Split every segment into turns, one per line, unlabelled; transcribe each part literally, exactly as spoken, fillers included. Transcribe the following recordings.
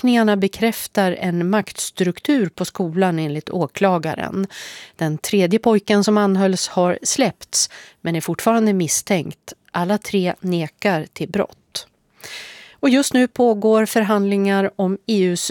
Undersökningarna bekräftar en maktstruktur på skolan enligt åklagaren. Den tredje pojken som anhölls har släppts men är fortfarande misstänkt. Alla tre nekar till brott. Och just nu pågår förhandlingar om E U:s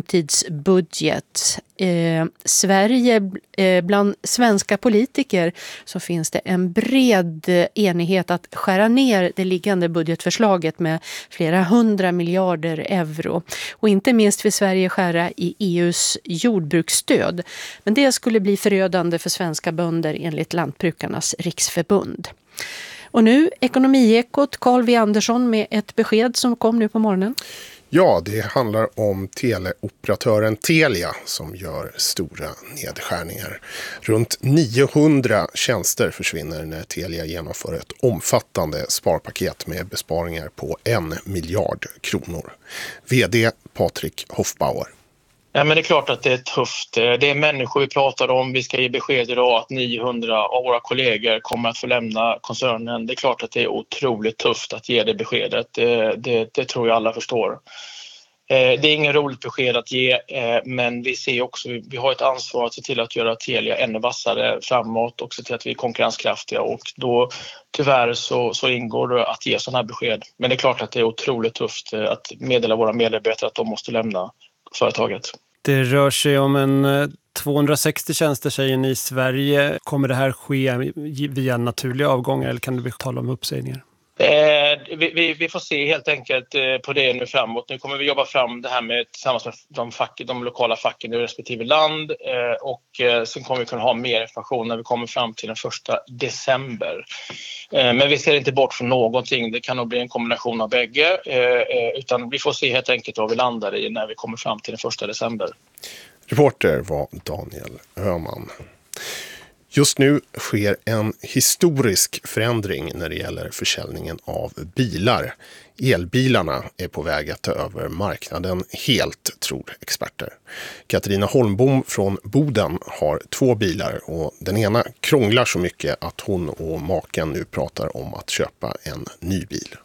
långtidsbudget. Eh, Sverige, eh, bland svenska politiker så finns det en bred enighet att skära ner det liggande budgetförslaget med flera hundra miljarder euro. Och inte minst vill Sverige skära i E U:s jordbruksstöd. Men det skulle bli förödande för svenska bönder enligt Lantbrukarnas riksförbund. Och nu Ekonomiekot, Carl V. Andersson med ett besked som kom nu på morgonen.
Ja, det handlar om teleoperatören Telia som gör stora nedskärningar. Runt niohundra tjänster försvinner när Telia genomför ett omfattande sparpaket med besparingar på en miljard kronor. V D Patrik Hoffbauer.
Ja, men det är klart att det är tufft. Det är människor vi pratar om. Vi ska ge besked idag att niohundra av våra kollegor kommer att få lämna koncernen. Det är klart att det är otroligt tufft att ge det beskedet. Det, det, det tror jag alla förstår. Det är ingen roligt besked att ge, men vi ser också, vi har ett ansvar att se till att göra Telia ännu vassare framåt och se till att vi är konkurrenskraftiga. Och då tyvärr så, så ingår det att ge sådana här besked. Men det är klart att det är otroligt tufft att meddela våra medarbetare att de måste lämna företaget.
Det rör sig om en tvåhundrasextio tjänster säger ni i Sverige. Kommer det här ske via naturliga avgångar eller kan det bli tal om uppsägningar?
Eh, vi, vi, vi får se helt enkelt eh, på det nu framåt. Nu kommer vi jobba fram det här med, tillsammans med de, fack, de lokala facken i respektive land eh, och eh, sen kommer vi kunna ha mer information när vi kommer fram till den första december. Eh, men vi ser inte bort från någonting. Det kan nog bli en kombination av bägge eh, utan vi får se helt enkelt vad vi landar i när vi kommer fram till den första december.
Reporter var Daniel Öhman. Just nu sker en historisk förändring när det gäller försäljningen av bilar. Elbilarna är på väg att ta över marknaden helt, tror experter. Katarina Holmbom från Boden har två bilar och den ena krånglar så mycket att hon och maken nu pratar om att köpa en ny bil.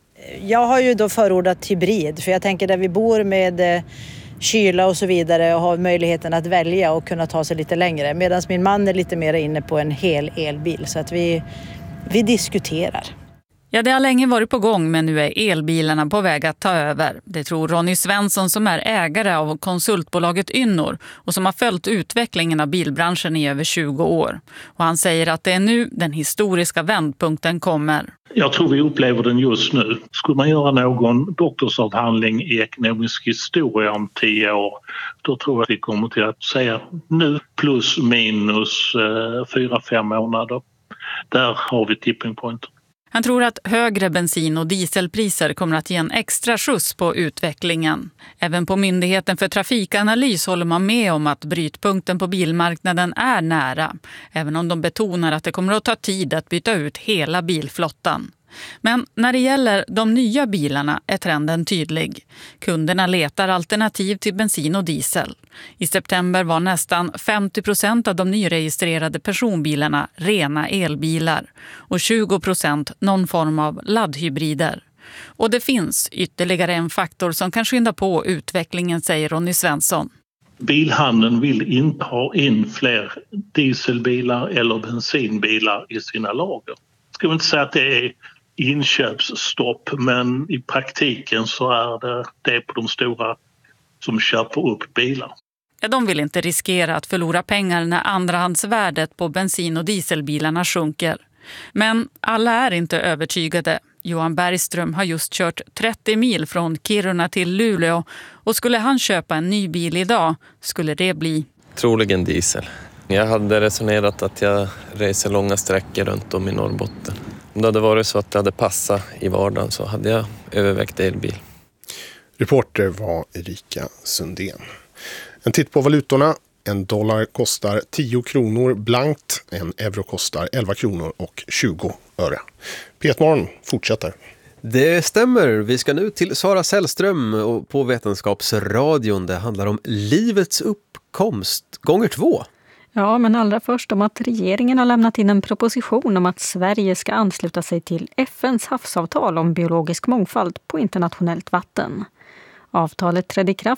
Jag har ju då förordat hybrid för jag tänker där vi bor med kyla och så vidare och har möjligheten att välja och kunna ta sig lite längre. Medan min man är lite mer inne på en hel elbil så att vi, vi diskuterar.
Ja, det har länge varit på gång men nu är elbilarna på väg att ta över. Det tror Ronny Svensson som är ägare av konsultbolaget Ynnor och som har följt utvecklingen av bilbranschen i över tjugo år. Och han säger att det är nu den historiska vändpunkten kommer.
Jag tror vi upplever den just nu. Skulle man göra någon doktorsavhandling i ekonomisk historia om tio år, då tror jag att vi kommer till att säga nu plus minus eh, fyra, fem månader. Där har vi tipping point.
Han tror att högre bensin- och dieselpriser kommer att ge en extra skjuts på utvecklingen. Även på Myndigheten för trafikanalys håller man med om att brytpunkten på bilmarknaden är nära. Även om de betonar att det kommer att ta tid att byta ut hela bilflottan. Men när det gäller de nya bilarna är trenden tydlig. Kunderna letar alternativ till bensin och diesel. I september var nästan femtio procent av de nyregistrerade personbilarna rena elbilar och tjugo procent någon form av laddhybrider. Och det finns ytterligare en faktor som kan skynda på utvecklingen, säger Ronny Svensson.
Bilhandeln vill inte ha in fler dieselbilar eller bensinbilar i sina lager. Jag ska inte säga att det är inköpsstopp, men i praktiken så är det, det är på de stora som köper upp bilar.
Ja, de vill inte riskera att förlora pengar när andrahandsvärdet på bensin- och dieselbilarna sjunker. Men alla är inte övertygade. Johan Bergström har just kört trettio mil från Kiruna till Luleå och skulle han köpa en ny bil idag skulle det bli
troligen diesel. Jag hade resonerat att jag reser långa sträckor runt om i Norrbotten. Om det hade varit så att det hade passat i vardagen så hade jag övervägt elbil.
Reporter var Erika Sundén. En titt på valutorna. En dollar kostar tio kronor blankt. En euro kostar elva kronor och tjugo öre. P ett Morgon fortsätter.
Det stämmer. Vi ska nu till Sara Sällström och på Vetenskapsradion. Det handlar om livets uppkomst gånger två.
Ja, men allra först om att regeringen har lämnat in en proposition om att Sverige ska ansluta sig till F N:s havsavtal om biologisk mångfald på internationellt vatten. Avtalet trädde i kraft